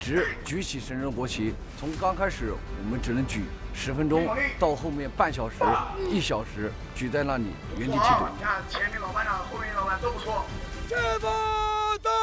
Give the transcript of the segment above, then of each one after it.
举起神圣国旗，从刚开始我们只能举10分钟，到后面半小时、1小时，举在那里原地踢赌。 你看前面老班长、后面老班都不错。 解放党！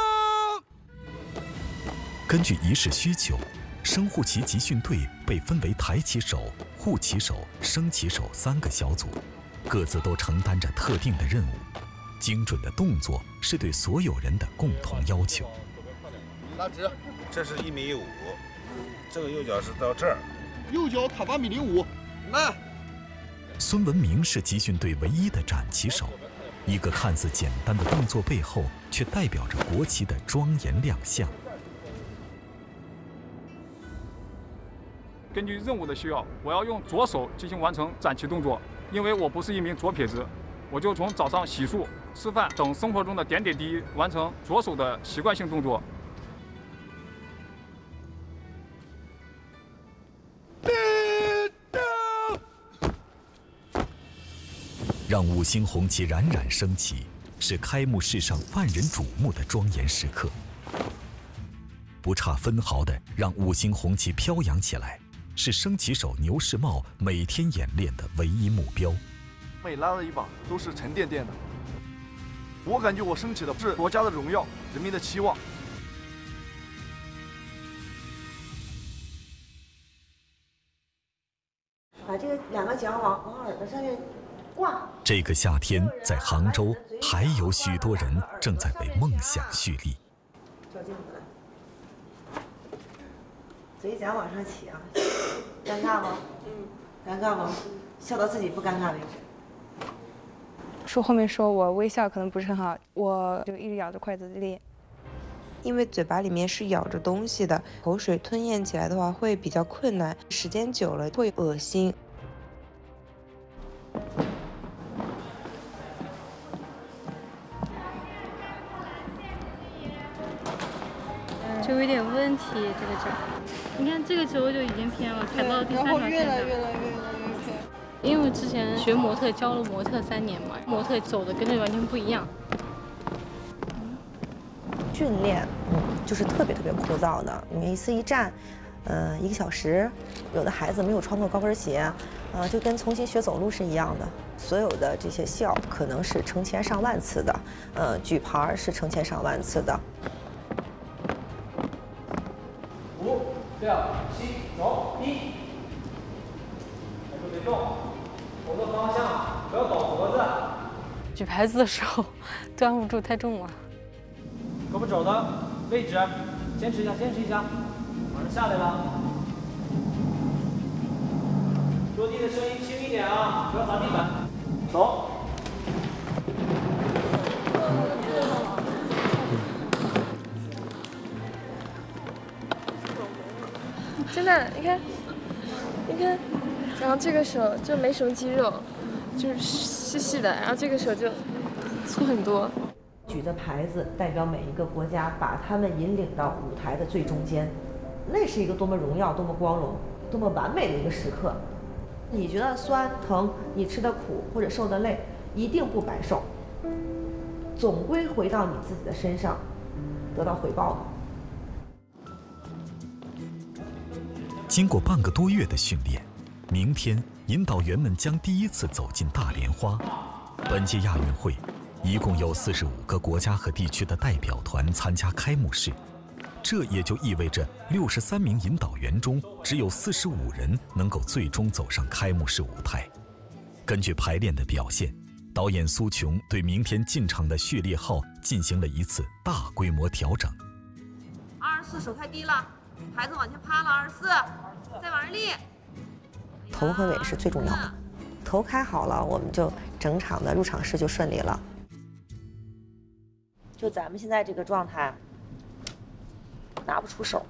根据仪式需求，升护旗集训队被分为抬旗手、护旗手、升旗手3个小组，各自都承担着特定的任务。精准的动作是对所有人的共同要求。 拉直， 这是1.5米，这个右脚是到这儿， 右脚卡8.05米。慢。 孙文明是集训队唯一的展旗手，一个看似简单的动作背后，却代表着国旗的庄严亮相。 根据任务的需要，我要用左手进行完成展旗动作，因为我不是一名左撇子，我就从早上洗漱、吃饭等生活中的点点滴滴完成左手的习惯性动作。 让5星红旗冉冉升起，是开幕式上万人瞩目的庄严时刻。不差分毫地让5星红旗飘扬起来，是升旗手牛世茂每天演练的唯一目标。 每拉了一把都是沉甸甸的，我感觉我升起的是国家的荣耀，人民的期望。 把这个2个脚往耳朵上面挂。 这个夏天，在杭州，还有许多人正在为梦想蓄力。 照镜子来，嘴角往上起啊，尴尬吗？尴尬吗？笑到自己不尴尬为止。 说后面说我微笑可能不是很好，我就一直咬着筷子练。 因为嘴巴里面是咬着东西的，口水吞咽起来的话会比较困难，时间久了会恶心。 就有点问题，这个脚，你看这个球就已经偏了，踩到第3条线上。越来越偏。因为之前学模特教了模特3年嘛，模特走的跟这完全不一样。 训练，就是特别枯燥的。你一次一站，1个小时，有的孩子没有穿过高跟鞋，就跟重新学走路是一样的。所有的这些笑可能是成千上万次的，举牌是成千上万次的。 5、6、7，走，1。别动，头的方向不要倒脖子。 举牌子的时候端不住，太重了。 胳膊肘的位置，坚持一下，坚持一下，马上下来了。落地的声音轻一点啊，不要砸地板。走。 真的，你看，然后这个手就没什么肌肉，就是细细的，然后这个手就粗很多。 举着牌子代表每一个国家，把他们引领到舞台的最中间，那是一个多么荣耀、多么光荣、多么完美的一个时刻。你觉得酸疼，你吃的苦或者受的累，一定不白受，总归回到你自己的身上，得到回报的。 经过半个多月的训练，明天引导员们将第1次走进大莲花。本届亚运会一共有45个国家和地区的代表团参加开幕式，这也就意味着63名引导员中只有45人能够最终走上开幕式舞台。根据排练的表现，导演苏琼对明天进场的序列号进行了一次大规模调整。 24手太低了，牌子往前趴了，24，再往上立。 头和尾是最重要的，头开好了，我们就整场的入场式就顺利了。就咱们现在这个状态，拿不出手，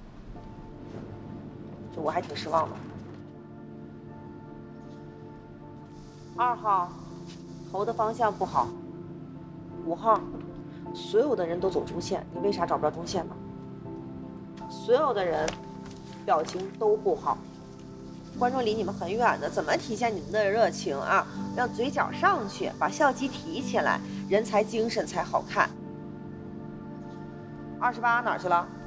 就我还挺失望的。2号，头的方向不好。5号，所有的人都走中线，你为啥找不着中线呢？所有的人表情都不好，观众离你们很远的，怎么体现你们的热情啊？让嘴角上去，把笑肌提起来，人才精神才好看。28哪儿去了？